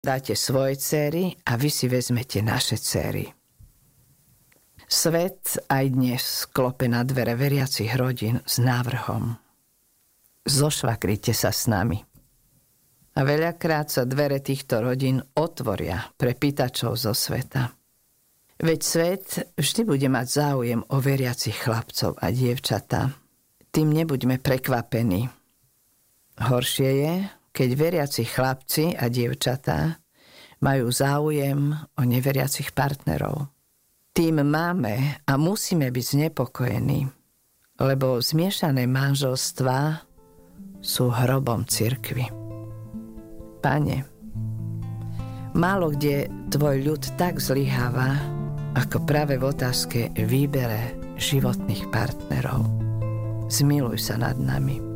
dáte svoje dcéry a vy si vezmete naše dcéry. Svet aj dnes klope na dvere veriacich rodín s návrhom: zošvakrite sa s nami. A veľakrát sa dvere týchto rodín otvoria pre pýtačov zo sveta. Veď svet vždy bude mať záujem o veriacich chlapcov a dievčatá. Tým nebuďme prekvapení. Horšie je, keď veriaci chlapci a dievčatá majú záujem o neveriacich partnerov. Tým máme a musíme byť znepokojení, lebo zmiešané manželstvá sú hrobom cirkvi. Pane, málo kde tvoj ľud tak zlyháva, ako práve v otázke výbere životných partnerov. Zmiluj sa nad nami.